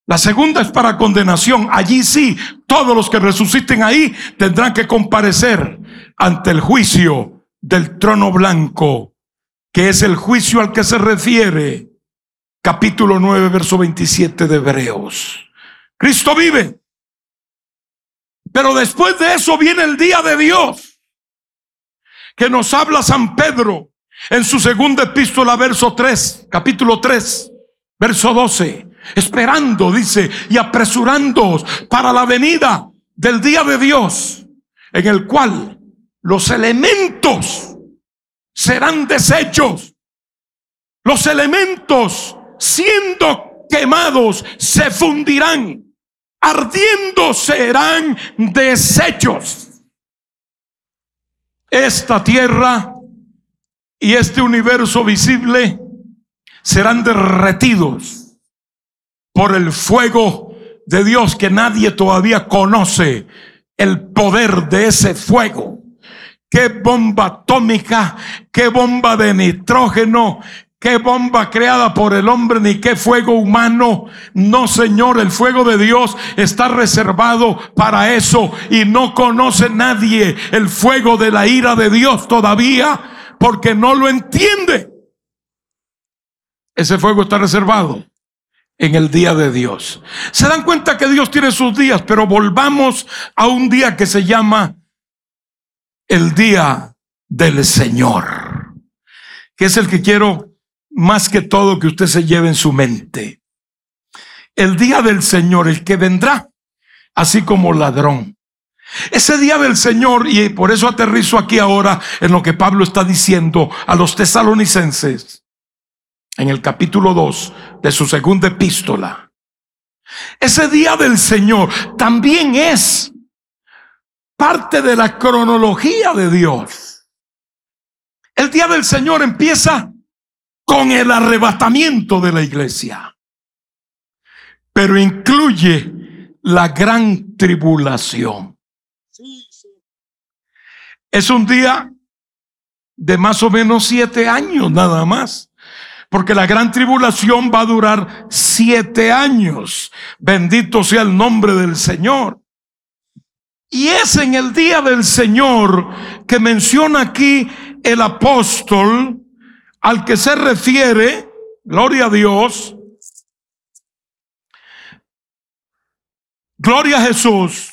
La segunda es para condenación. Allí sí, todos los que resuciten ahí tendrán que comparecer ante el juicio del trono blanco, que es el juicio al que se refiere capítulo 9, verso 27 de Hebreos. Cristo vive, pero después de eso viene el día de Dios, que nos habla San Pedro en su segunda epístola, verso 3, capítulo 3, verso 12. Esperando, dice, y apresurándoos para la venida del día de Dios, en el cual los elementos serán deshechos. Los elementos, siendo quemados, se fundirán, ardiendo serán deshechos. Esta tierra y este universo visible serán derretidos por el fuego de Dios, que nadie todavía conoce el poder de ese fuego. Qué bomba atómica, qué bomba de nitrógeno, qué bomba creada por el hombre, ni qué fuego humano. No, Señor, el fuego de Dios está reservado para eso, y no conoce nadie el fuego de la ira de Dios todavía, porque no lo entiende. Ese fuego está reservado en el día de Dios. Se dan cuenta que Dios tiene sus días, pero volvamos a un día que se llama el día del Señor, que es el que quiero más que todo que usted se lleve en su mente. El día del Señor, el que vendrá así como ladrón. Ese día del Señor, y por eso aterrizo aquí ahora en lo que Pablo está diciendo a los tesalonicenses en el capítulo 2 de su segunda epístola. Ese día del Señor también es parte de la cronología de Dios. El día del Señor empieza con el arrebatamiento de la iglesia, pero incluye la gran tribulación. Es un día de más o menos 7 años nada más, porque la gran tribulación va a durar 7 años. Bendito sea el nombre del Señor. Y es en el día del Señor que menciona aquí el apóstol, al que se refiere, gloria a Dios, gloria a Jesús,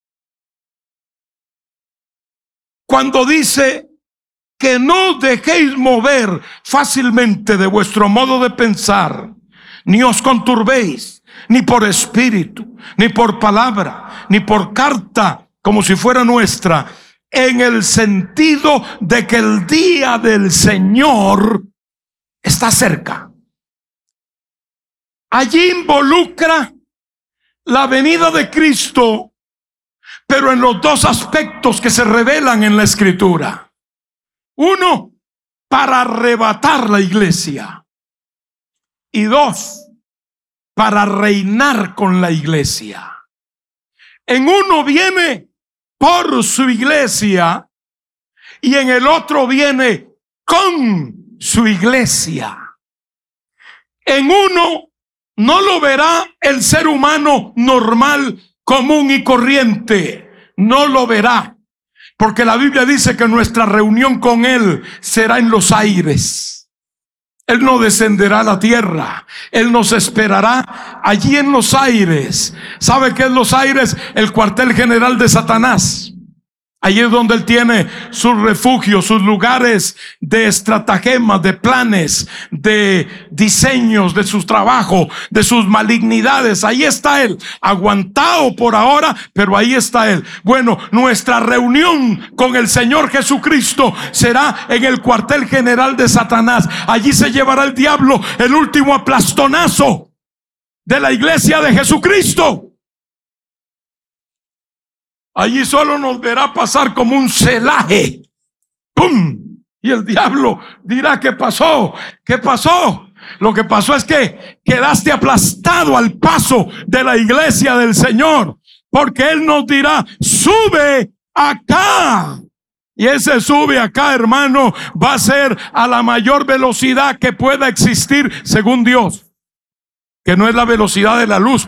cuando dice que no dejéis mover fácilmente de vuestro modo de pensar, ni os conturbéis, ni por espíritu, ni por palabra, ni por carta, como si fuera nuestra, en el sentido de que el día del Señor está cerca. Allí involucra la venida de Cristo, pero en los dos aspectos que se revelan en la Escritura. Uno, para arrebatar la iglesia. Y dos, para reinar con la iglesia. En uno viene por su iglesia y en el otro viene con su iglesia. En uno no lo verá el ser humano normal, común y corriente. No lo verá. Porque la Biblia dice que nuestra reunión con Él será en los aires. Él no descenderá a la tierra. Él nos esperará allí en los aires. ¿Sabe qué es los aires? El cuartel general de Satanás. Allí es donde él tiene sus refugios, sus lugares de estratagemas, de planes, de diseños, de sus trabajos, de sus malignidades. Ahí está él, aguantado por ahora, pero ahí está él. Bueno, nuestra reunión con el Señor Jesucristo será en el cuartel general de Satanás. Allí se llevará el diablo el último aplastonazo de la iglesia de Jesucristo. Allí solo nos verá pasar como un celaje. ¡Pum! Y el diablo dirá: ¿qué pasó? ¿Qué pasó? Lo que pasó es que quedaste aplastado al paso de la iglesia del Señor. Porque Él nos dirá: sube acá. Y ese sube acá, hermano, va a ser a la mayor velocidad que pueda existir según Dios. Que no es la velocidad de la luz.